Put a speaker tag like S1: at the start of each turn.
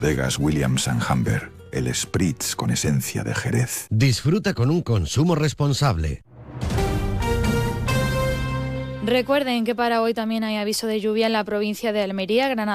S1: Vegas Williams & Humber, el Spritz con esencia de Jerez.
S2: Disfruta con un consumo responsable.
S3: Recuerden que para hoy también hay aviso de lluvia en la provincia de Almería, Granada